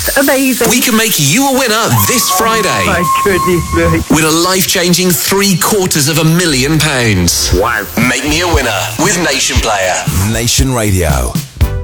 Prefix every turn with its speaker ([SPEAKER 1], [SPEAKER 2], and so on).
[SPEAKER 1] amazing.
[SPEAKER 2] We can make you a winner this Friday.
[SPEAKER 1] My goodness me.
[SPEAKER 2] With a life-changing £750,000.
[SPEAKER 3] Wow.
[SPEAKER 2] Make me a winner with Nation Player.
[SPEAKER 4] Nation Radio.